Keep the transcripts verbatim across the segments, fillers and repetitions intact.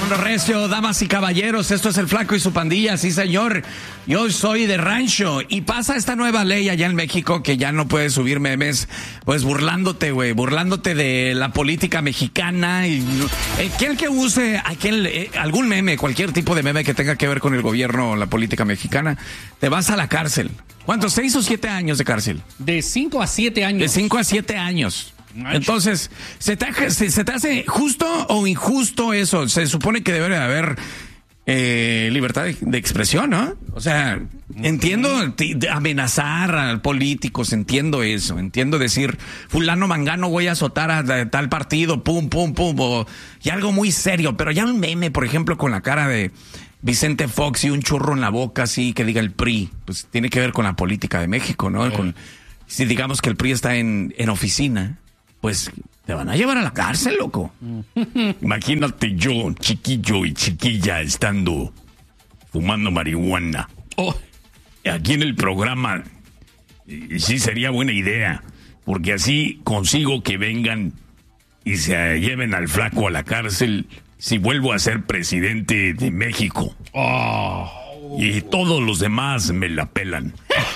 Vámonos recio, damas y caballeros, esto es el Flaco y su pandilla, sí señor. Yo soy de rancho y pasa esta nueva ley allá en México que ya no puedes subir memes, pues burlándote, güey, burlándote de la política mexicana. Y, eh, aquel que use aquel, eh, algún meme, cualquier tipo de meme que tenga que ver con el gobierno o la política mexicana, te vas a la cárcel. ¿Cuántos? ¿Seis o siete años de cárcel? De cinco a siete años. De cinco a siete años. Entonces, ¿se te, se, ¿se te hace justo o injusto eso? Se supone que debe de haber eh, libertad de, de expresión, ¿no? O sea, entiendo t- de amenazar a políticos, entiendo eso, entiendo decir, fulano mangano voy a azotar a, a tal partido, pum, pum, pum, o, y algo muy serio, pero ya un meme, por ejemplo, con la cara de Vicente Fox y un churro en la boca así que diga el P R I, pues tiene que ver con la política de México, ¿no? Sí. Con, si digamos que el P R I está en, en oficina, pues te van a llevar a la cárcel, loco. Imagínate yo, chiquillo y chiquilla, estando fumando marihuana. Oh. Aquí en el programa, sí sería buena idea, porque así consigo que vengan y se lleven al flaco a la cárcel si vuelvo a ser presidente de México. Oh. Y todos los demás me la pelan.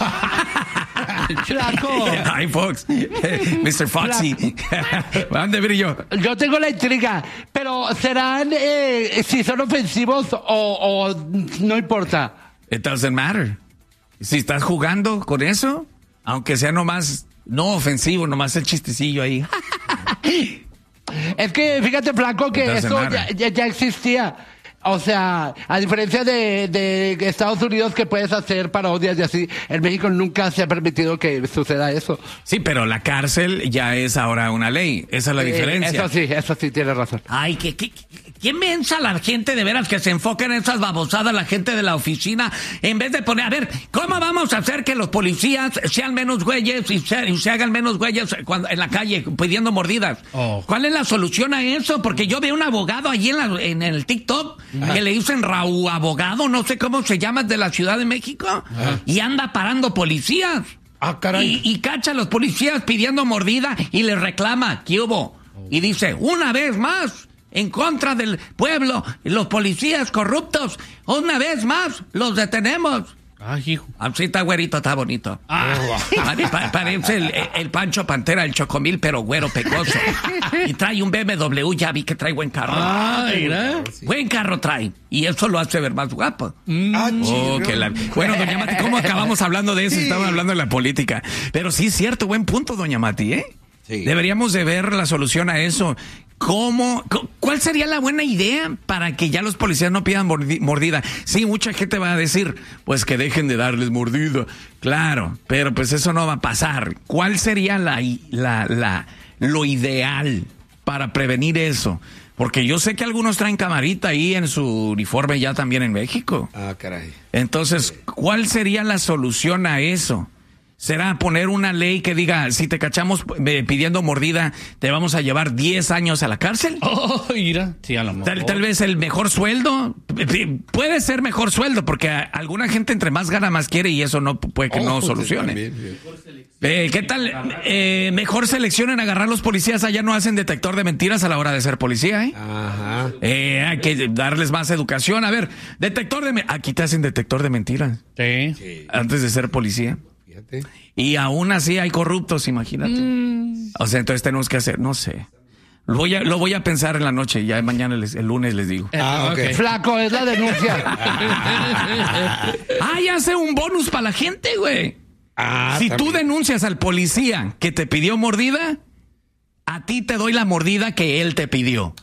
Flaco. Hi, Fox. mister Foxy. ¿Dónde brillo? Yo tengo la intriga, pero ¿serán eh, si son ofensivos o, o no importa? It doesn't matter. Si estás jugando con eso, aunque sea nomás no ofensivo, nomás el chistecillo ahí. Es que fíjate, Flaco, que eso ya, ya, ya existía. O sea, a diferencia de, de Estados Unidos que puedes hacer parodias y así, en México nunca se ha permitido que suceda eso. Sí, pero la cárcel ya es ahora una ley. Esa es la eh, diferencia. Eso sí, eso sí, tienes razón. Ay, que, que, ¿qué mensa la gente de veras que se enfoca en esas babosadas, la gente de la oficina, en vez de poner, a ver, ¿cómo vamos a hacer que los policías sean menos güeyes y se, y se hagan menos güeyes cuando, en la calle pidiendo mordidas? Oh. ¿Cuál es la solución a eso? Porque yo veo un abogado allí en, la, en el TikTok que le dicen Raúl Abogado, no sé cómo se llama, de la Ciudad de México, ajá, y anda parando policías. Ah, caray. Y, y cacha a los policías pidiendo mordida y les reclama, ¿qué hubo? Oh. Y dice, una vez más, en contra del pueblo, los policías corruptos, una vez más, los detenemos. Ay, hijo. Así está güerito, está bonito. Ah. Pare, pa, parece el, el Pancho Pantera, el Chocomil, pero güero pecoso. Y trae un B M W, ya vi que trae buen carro. Ah, mira. Buen carro trae. Y eso lo hace ver más guapo. Mm. Ah, oh, que la... Bueno, doña Mati, ¿cómo acabamos hablando de eso? Sí. Estamos hablando de la política. Pero sí es cierto, buen punto, doña Mati, ¿eh? Sí. Deberíamos de ver la solución a eso. ¿Cómo? ¿Cuál sería la buena idea para que ya los policías no pidan mordida? Sí, mucha gente va a decir, pues que dejen de darles mordida. Claro, pero pues eso no va a pasar. ¿Cuál sería la, la, la, lo ideal para prevenir eso? Porque yo sé que algunos traen camarita ahí en su uniforme ya también en México. Ah, caray. Entonces, ¿cuál sería la solución a eso? ¿Será poner una ley que diga, si te cachamos pidiendo mordida, te vamos a llevar diez años a la cárcel? Oh, mira. Sí, a lo mejor. Tal, tal vez el mejor sueldo. Puede ser mejor sueldo, porque alguna gente entre más gana, más quiere, y eso no puede que oh, no solucione. También, eh, ¿Qué tal? Eh, mejor selección en agarrar los policías. Allá no hacen detector de mentiras a la hora de ser policía, ¿eh? Ajá. Eh, hay que darles más educación. A ver, detector de... Aquí te hacen detector de mentiras. Sí. sí. Antes de ser policía. Y aún así hay corruptos, imagínate. Mm. O sea, entonces tenemos que hacer, no sé. Lo voy a, lo voy a pensar en la noche y ya mañana, les, el lunes les digo. Ah, okay. Flaco, es la denuncia. Ah, ya hace un bonus para la gente, güey. Ah, si también. Tú denuncias al policía que te pidió mordida, a ti te doy la mordida que él te pidió.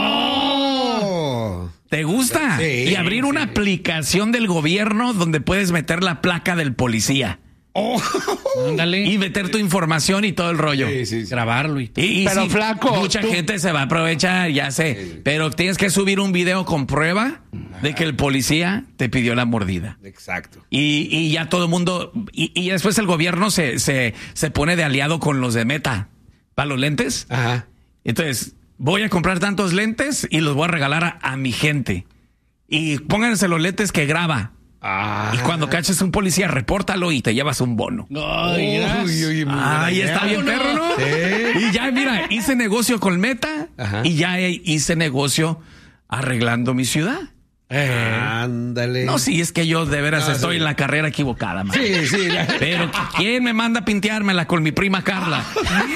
¡Oh! ¿Te gusta? Sí, y abrir sí. una aplicación del gobierno donde puedes meter la placa del policía. Oh. Y meter tu información y todo el rollo. Sí, sí, sí. Grabarlo y todo. Y, y pero sí, Flaco, mucha tú... gente se va a aprovechar, ya sé. Sí. Pero tienes que subir un video con prueba de que el policía te pidió la mordida. Exacto. Y, y ya todo el mundo... Y, y después el gobierno se, se, se pone de aliado con los de Meta. ¿Para los lentes? Ajá. Entonces, voy a comprar tantos lentes y los voy a regalar a, a mi gente. Y pónganse los lentes que graba. Ah. Y cuando caches un policía, repórtalo y te llevas un bono. Ay, uy, uy, Ay está bien, perro, ¿no? Sí. Y ya, mira, hice negocio con Meta. Ajá. Y ya hice negocio arreglando mi ciudad. Eh. Ándale. No, sí, es que yo de veras no, estoy sí. en la carrera equivocada, man. Sí, sí. Pero ¿quién me manda a pinteármela con mi prima Carla?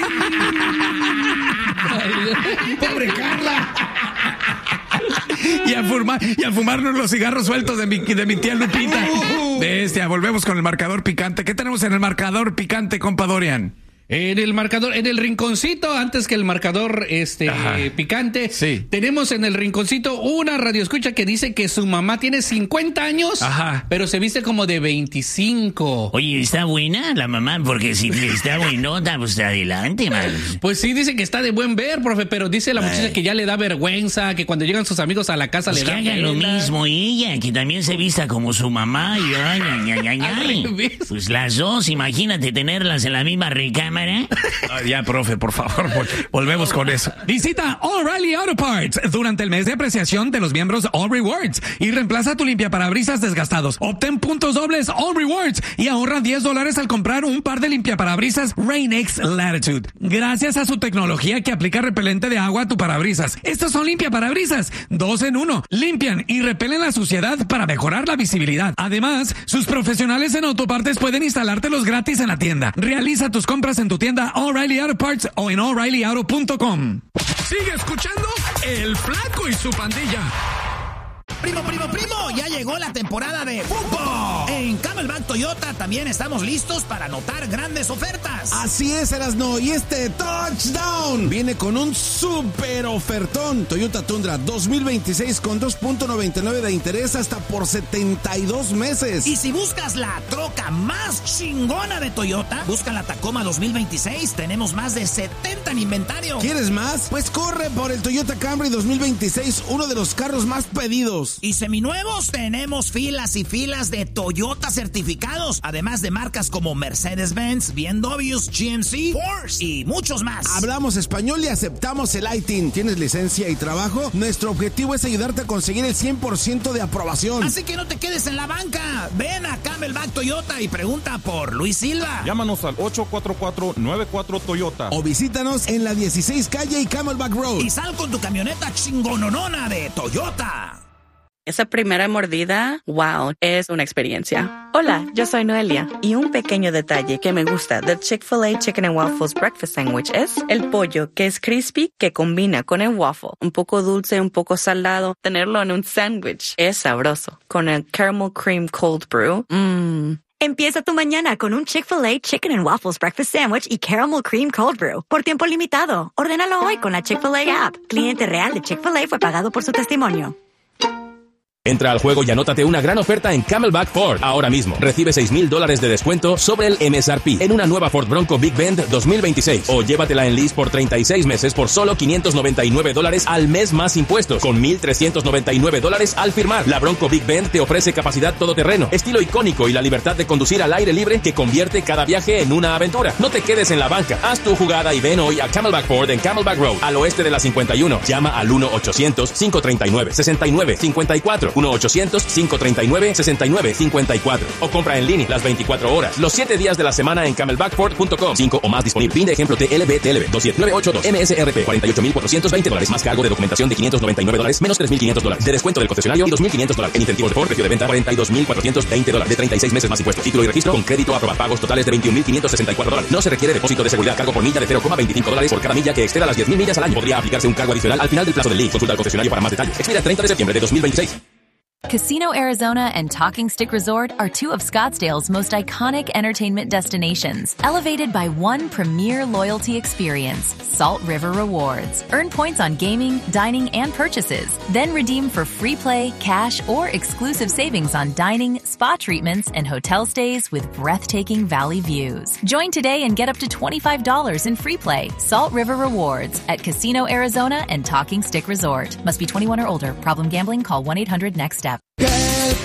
¡Pobre Carla! Y a, fumar, y a fumarnos los cigarros sueltos de mi, de mi tía Lupita. Bestia, volvemos con el marcador picante. ¿Qué tenemos en el marcador picante, compa Dorian? En el marcador, en el rinconcito, antes que el marcador este Ajá. picante, Sí. tenemos en el rinconcito una radioescucha que dice que su mamá tiene cincuenta años, Ajá. pero se viste como de veinticinco. Oye, ¿está buena la mamá? Porque si está buenota, pues adelante, man. Pues sí, dice que está de buen ver, profe, pero dice la muchacha Ay. que ya le da vergüenza, que cuando llegan sus amigos a la casa Pues le que da haga lo pena. mismo ella, que también se vista como su mamá. Y ay, ay, ay, ay, Al ay. revés. Pues las dos, imagínate tenerlas en la misma recámara. Ah, ya, profe, por favor, vol- volvemos con eso. Visita O'Reilly Auto Parts durante el mes de apreciación de los miembros All Rewards y reemplaza tu limpiaparabrisas desgastados. Obtén puntos dobles All Rewards y ahorra diez dólares al comprar un par de limpiaparabrisas Rain-X Latitude. Gracias a su tecnología que aplica repelente de agua a tu parabrisas. Estos son limpiaparabrisas, dos en uno. Limpian y repelen la suciedad para mejorar la visibilidad. Además, sus profesionales en autopartes pueden instalártelos gratis en la tienda. Realiza tus compras en tu tienda O'Reilly Auto Parts o en O'Reilly Auto punto com. Sigue escuchando El Flaco y su pandilla. Primo, primo, primo, ya llegó la temporada de fútbol. En Camelback Toyota también estamos listos para anotar grandes ofertas. Así es, Erasno, y este touchdown viene con un super ofertón. Toyota Tundra dos mil veintiséis con dos punto noventa y nueve de interés hasta por setenta y dos meses. Y si buscas la troca más chingona de Toyota, busca la Tacoma dos mil veintiséis. Tenemos más de setenta en inventario. ¿Quieres más? Pues corre por el Toyota Camry dos mil veintiséis, uno de los carros más pedidos. Y seminuevos, tenemos filas y filas de Toyota certificados, además de marcas como Mercedes-Benz, B M W, G M C, Porsche y muchos más. Hablamos español y aceptamos el I T I N. ¿Tienes licencia y trabajo? Nuestro objetivo es ayudarte a conseguir el cien por ciento de aprobación. Así que no te quedes en la banca. Ven a Camelback Toyota y pregunta por Luis Silva. Llámanos al ocho cuatro cuatro nueve cuatro Toyota. O visítanos en la dieciséis calle y Camelback Road. Y sal con tu camioneta chingononona de Toyota. Esa primera mordida, wow, es una experiencia. Hola, yo soy Noelia, y un pequeño detalle que me gusta del Chick-fil-A Chicken and Waffles Breakfast Sandwich es el pollo, que es crispy, que combina con el waffle. Un poco dulce, un poco salado. Tenerlo en un sándwich es sabroso. Con el Caramel Cream Cold Brew, mmm. Empieza tu mañana con un Chick-fil-A Chicken and Waffles Breakfast Sandwich y Caramel Cream Cold Brew. Por tiempo limitado. Ordénalo hoy con la Chick-fil-A app. Cliente real de Chick-fil-A fue pagado por su testimonio. Entra al juego y anótate una gran oferta en Camelback Ford. Ahora mismo, recibe seis mil dólares de descuento sobre el M S R P en una nueva Ford Bronco Big Bend dos mil veintiséis. O llévatela en lease por treinta y seis meses por solo quinientos noventa y nueve dólares al mes más impuestos, con mil trescientos noventa y nueve dólares al firmar. La Bronco Big Bend te ofrece capacidad todoterreno, estilo icónico y la libertad de conducir al aire libre que convierte cada viaje en una aventura. No te quedes en la banca. Haz tu jugada y ven hoy a Camelback Ford en Camelback Road, al oeste de la cincuenta y uno. Llama al uno ochocientos cinco treinta y nueve sesenta y nueve cincuenta y cuatro. uno ochocientos cinco treinta y nueve sesenta y nueve cincuenta y cuatro. O compra en línea las veinticuatro horas, los siete días de la semana en camelback ford punto com. cinco o más disponible. Fin de ejemplo T L B T L B dos siete nueve ocho dos. M S R P cuarenta y ocho mil cuatrocientos veinte dólares más cargo de documentación de quinientos noventa y nueve dólares menos tres mil quinientos dólares de descuento del concesionario y dos mil quinientos dólares en incentivos de Ford. Precio de venta cuarenta y dos mil cuatrocientos veinte dólares de treinta y seis meses más impuestos. Título y registro con crédito aprobado. Pagos totales de veintiún mil quinientos sesenta y cuatro dólares. No se requiere depósito de seguridad. Cargo por milla de cero coma veinticinco dólares por cada milla que exceda las diez mil millas al año. Podría aplicarse un cargo adicional al final del plazo del link. Consulta al concesionario para más detalles. Expira treinta de septiembre de dos mil veintiséis. Casino Arizona and Talking Stick Resort are two of Scottsdale's most iconic entertainment destinations, elevated by one premier loyalty experience, Salt River Rewards. Earn points on gaming, dining, and purchases. Then redeem for free play, cash, or exclusive savings on dining, spa treatments, and hotel stays with breathtaking valley views. Join today and get up to twenty-five dollars in free play. Salt River Rewards at Casino Arizona and Talking Stick Resort. Must be twenty-one or older. Problem gambling? Call one eight hundred next step. ¿Qué?